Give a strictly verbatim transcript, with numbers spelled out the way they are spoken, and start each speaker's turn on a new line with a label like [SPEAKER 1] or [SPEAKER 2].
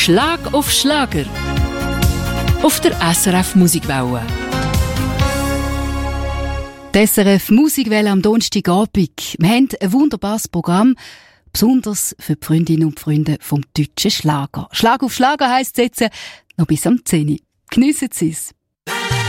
[SPEAKER 1] Schlag auf Schlager auf der S R F Musikwelle.
[SPEAKER 2] Die S R F Musikwelle am Donnerstagabend. Wir haben ein wunderbares Programm, besonders für die Freundinnen und Freunde vom deutschen Schlager. Schlag auf Schlager heisst es jetzt noch bis am zehn Uhr. Geniessen Sie es.